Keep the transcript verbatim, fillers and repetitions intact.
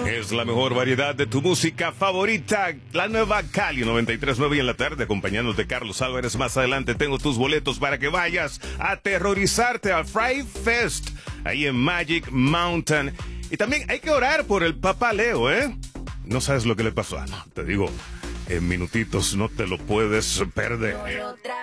Es la mejor variedad de tu música favorita, la nueva Cali noventa y tres punto nueve y en la tarde, acompañándote Carlos Álvarez. Más adelante tengo tus boletos para que vayas a aterrorizarte al Fright Fest, ahí en Magic Mountain. Y también hay que orar por el Papá Leo, ¿eh? No sabes lo que le pasó. Ah, no, te digo, en minutitos no te lo puedes perder.